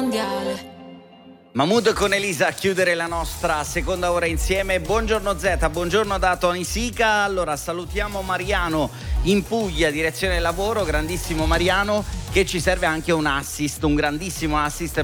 mondiale. Mahmood con Elisa a chiudere la nostra seconda ora insieme. Buongiorno Z, buongiorno da Tony Sica. Allora salutiamo Mariano in Puglia, direzione lavoro, grandissimo Mariano, che ci serve anche un assist, un grandissimo assist